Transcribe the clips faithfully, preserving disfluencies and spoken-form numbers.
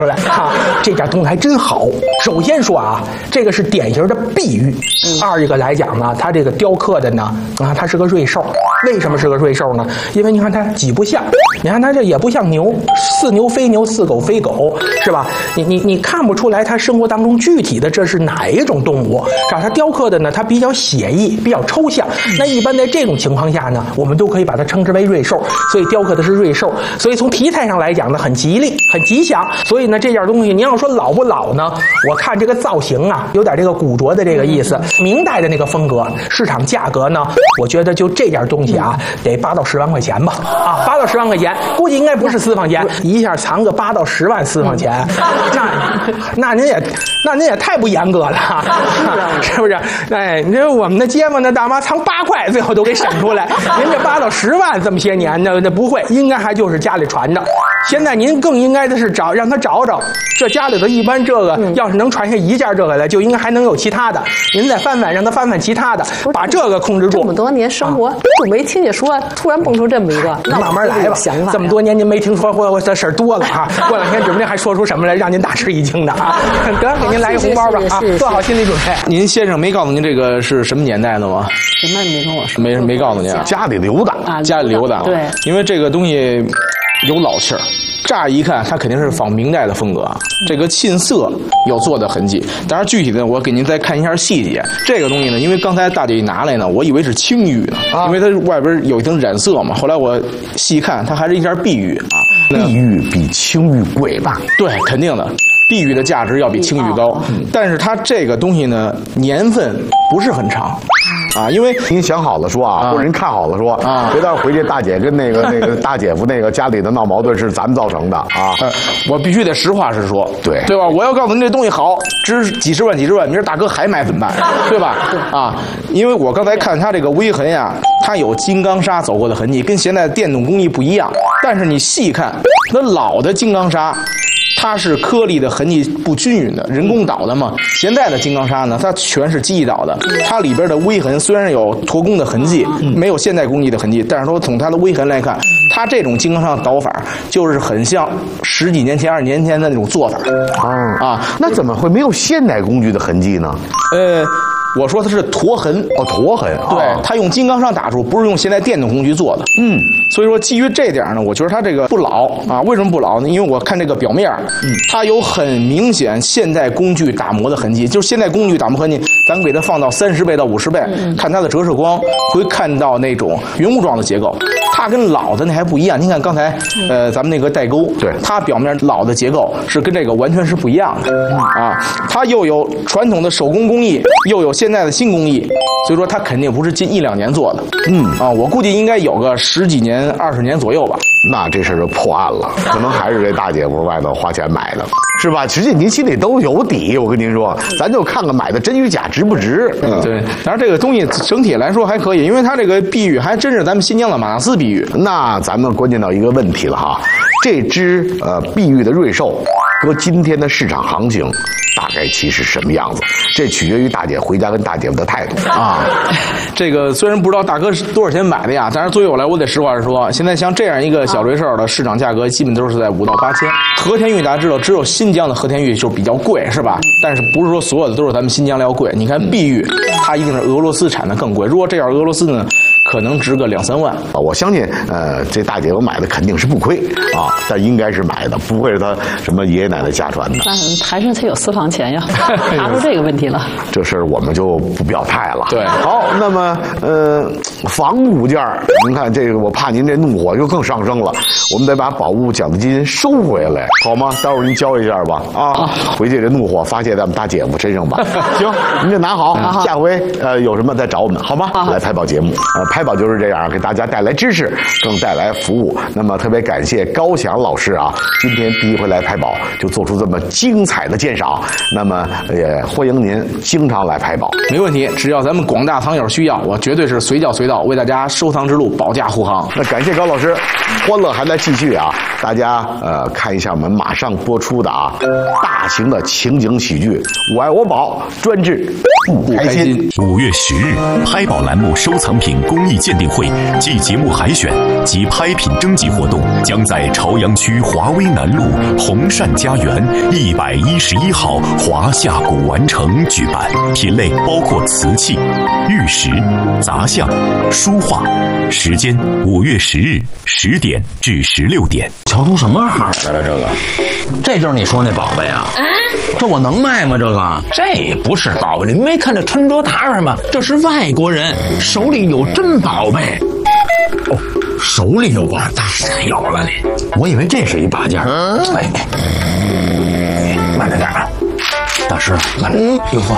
出来啊，这点东西还真好。首先说啊，这个是典型的碧玉。二一个来讲呢，它这个雕刻的呢，啊，它是个瑞兽。为什么是个瑞兽呢？因为你看它几不像，你看它这也不像牛，似牛非牛，似狗非狗，是吧？你你你看不出来它生活当中具体的这是哪一种动物。找它雕刻的呢，它比较写意，比较抽象。那一般在这种情况下呢，我们都可以把它称之为瑞兽，所以雕刻的是瑞兽。所以从题材上来讲呢，很吉利，很吉祥。所以呢，这件东西你要说老不老呢，我看这个造型啊，有点这个古拙的这个意思，明代的那个风格。市场价格呢，我觉得就这件东西啊，得八到十万块钱吧。啊，八到十万块钱，估计应该不是私房钱，一下藏个八到十万私房钱，那那您也那您也太不严格了，是不是？哎，你说我们的街坊那大妈藏八块，最后都给省出来，您这八到十万这么些年，那那不会，应该还就是家里传的。现在您更应该的是找让他找找，这家里头一般这个、嗯、要是能传下一件这个来，就应该还能有其他的。您再翻翻，让他翻翻其他的，把这个控制住。 这么多年生活，就没听见说，突然蹦出这么一个， 那慢慢来吧。这么多年您没听说过这事儿多了啊，过两天指不定还说出什么来，让您大吃一惊的啊！得，给您来个红包吧啊，做好心理准备。 您先生没告诉您这个是什么年代的吗？ 什么也没跟我说， 没没告诉您， 家里留的啊， 家里留的。 对， 因为这个东西有老气儿。乍一看，它肯定是仿明代的风格，这个沁色有做的痕迹。当然，具体的我给您再看一下细节。这个东西呢，因为刚才大姐一拿来呢，我以为是青玉呢，啊、因为它外边有一层染色嘛。后来我细看，它还是一件碧玉啊。 碧玉比青玉贵吧？ 对，肯定的。碧玉的价值要比青玉高，嗯、但是它这个东西呢，年份不是很长。啊，因为您想好了说啊，或者您看好了说啊，别到时候回去大姐跟那个那个大姐夫那个家里的闹矛盾是咱们造成的啊。 呃、我必须得实话实说， 对对吧？我要告诉您这东西好，值几十万几十万，明儿大哥还买怎么办？对吧？啊，因为我刚才看它这个微痕呀，它有金刚砂走过的痕迹，跟现在的电动工艺不一样。但是你细看，那老的金刚砂。它是颗粒的痕迹不均匀的，人工捣的嘛。现在的金刚砂呢，它全是机器捣的，它里边的微痕虽然有驼工的痕迹，没有现代工艺的痕迹，但是说从它的微痕来看，它这种金刚砂捣法就是很像十几年前、二十年前的那种做法。 啊啊，那怎么会没有现代工具的痕迹呢？ 呃。我说它是驼痕哦，驼痕， 对，它用金刚砂打出，不是用现在电动工具做的。嗯，所以说基于这点呢，我觉得它这个不老啊。为什么不老呢？因为我看这个表面，嗯，它有很明显现代工具打磨的痕迹，就是现代工具打磨痕迹，咱们给它放到三十倍到五十倍，嗯、看它的折射光，会看到那种云雾状的结构。它跟老的那还不一样。您看刚才，呃，咱们那个带钩，对，它表面老的结构是跟这个完全是不一样的啊。它又有传统的手工工艺，又有现在的新工艺，所以说它肯定不是近一两年做的。嗯啊，我估计应该有个十几年、二十年左右吧。 那这事就破案了，可能还是这大姐夫外头花钱买的，是吧？实际您心里都有底。我跟您说，咱就看看买的真与假值不值。 嗯，对。当然这个东西整体来说还可以，因为它这个碧玉还真是咱们新疆的马纳斯碧玉。 那咱们关键到一个问题了哈，这只呃碧玉的瑞兽，搁今天的市场行情，大概其是什么样子？这取决于大姐回家跟大姐夫的态度啊。 这个虽然不知道大哥是多少钱买的呀，但是作为我来，我得实话实说，现在像这样一个小瑞兽的市场价格，基本都是在五到八千。和田玉大家知道，只有新疆的和田玉就比较贵，是吧？但是不是说所有的都是咱们新疆的要贵？你看碧玉，它一定是俄罗斯产的更贵。如果这样俄罗斯呢，可能值个两三万啊。我相信，呃，这大姐夫买的肯定是不亏啊，但应该是买的，不会是他什么爷爷奶奶家传的。 那还是他有私房钱呀，拿出这个问题了。 这事儿我们就不表态了。 对， 好，那么呃，仿物件儿，您看这个，我怕您这怒火就更上升了，我们得把宝物奖励金收回来，好吗？待会儿您交一下吧，啊，回去这怒火发泄在我们大姐夫身上吧。行，您就拿好， 好下回呃有什么再找我们，好吗？ 好， 来拍宝节目，呃，拍宝就是这样，给大家带来知识，更带来服务。那么特别感谢高翔老师啊，今天第一回来拍宝就做出这么精彩的鉴赏，那么也欢迎您经常来拍宝。 没问题，只要咱们广大藏友需要，我绝对是随叫随到，为大家收藏之路保驾护航。 那感谢高老师，欢乐还在继续啊！大家呃看一下我们马上播出的啊大型的情景喜剧《我爱我宝》，专治不开心。 五月十日，拍宝栏目收藏品公综艺鉴定会暨节目海选及拍品征集活动将在朝阳区华威南路红善家园一百一十一号华夏古玩城举办，品类包括瓷器、玉石、杂项、书画。时间五月十日十点至十六点。 瞧出什么好来了？这个，这就是你说那宝贝啊？这我能卖吗？这个， 这不是宝贝，你没看这穿着打扮吗？这是外国人手里有真宝贝。哦，手里有把大有了你， 我以为这是一把件。 哎，慢着点啊， 大师， 慢着，有话。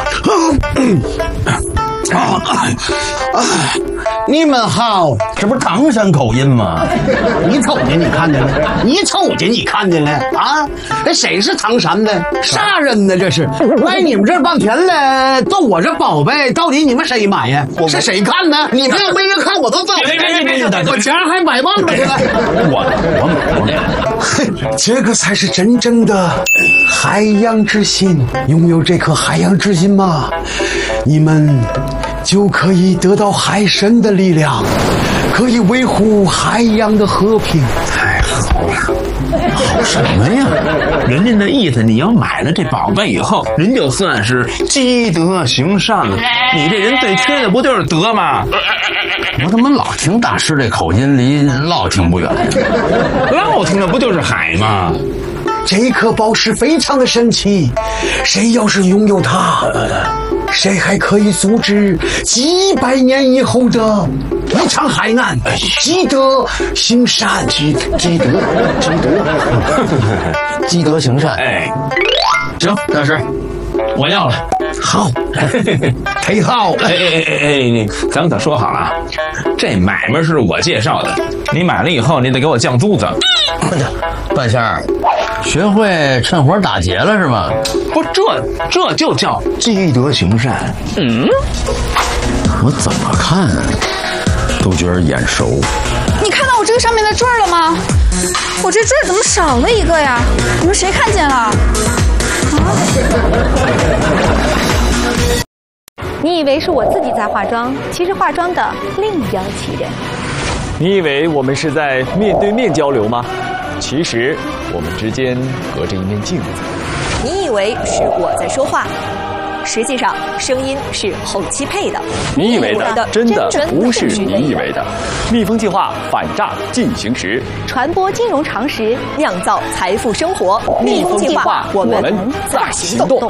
啊啊！你们好， 这不是唐山口音吗？ 你瞅见你看见了？你瞅见你看见了啊？那谁是唐山的？啥人呢？这是来你们这半天了，到我这宝贝，到底你们谁买呀？是谁看呢？你们要没人看，我都走。别别别别！我钱还买忘了去了。 我我我我，这个才是真正的海洋之心。拥有这颗海洋之心吗？你们就可以得到海神的力量，可以维护海洋的和平。 太好了，好什么呀？人家的意思，你要买了这宝贝以后，人就算是积德行善了。你这人最缺的不就是德吗？ 我怎么老听大师这口音离老听不远？ 老听的不就是海吗？ 这颗宝石非常的神奇，谁要是拥有它，谁还可以阻止几百年以后的一场海难，积德行善，积积德积德积德行善。 哎，行，大师，我要了。 好，忒好。 哎哎哎哎，你咱们可说好了，这买卖是我介绍的，你买了以后你得给我降租子。 半仙儿，学会趁火打劫了是吗？ 不，这这就叫积德行善。嗯， 我怎么看都觉得眼熟。 你看到我这个上面的坠儿了吗？我这坠儿怎么少了一个呀？你们谁看见了？啊？ 你以为是我自己在化妆，其实化妆的另有其人。 你以为我们是在面对面交流吗？其实我们之间隔着一面镜子。 你以为是我在说话，实际上声音是后期配的。 你以为的真的不是你以为的。蜜蜂计划反诈进行时， 传播金融常识，酿造财富生活。蜜蜂计划，我们在行动。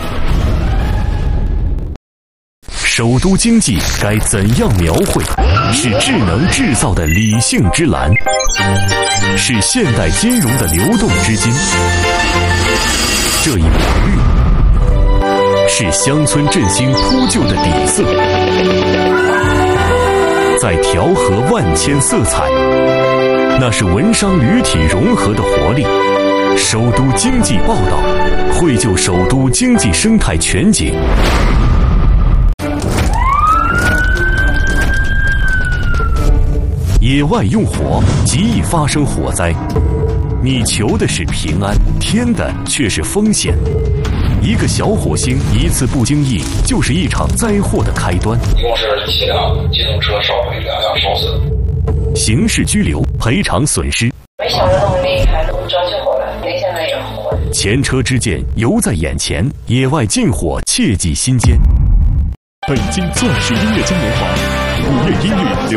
首都经济该怎样描绘？是智能制造的理性之蓝，是现代金融的流动资金。这一秒绿，是乡村振兴铺就的底色，在调和万千色彩，那是文商旅体融合的活力。首都经济报道，绘就首都经济生态全景。野外用火极易发生火灾，你求的是平安，添的却是风险。一个小火星一次不经意，就是一场灾祸的开端。 一共是七辆机动车烧毁，两辆烧死。 刑事拘留，赔偿损失。 没想着那么厉害，都着急火了，离现在也火。 前车之鉴犹在眼前，野外禁火切记心间。 北京钻石音乐嘉年华，五月一日。